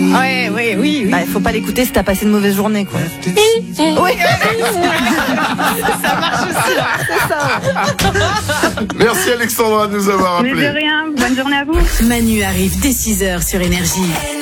Oui. Bah, faut pas l'écouter si t'as passé une mauvaise journée, quoi. Oui. Ça marche aussi, là. C'est ça. Merci Alexandra de nous avoir Mais appelés. de rien, bonne journée à vous. Manu arrive dès 6h sur Énergie.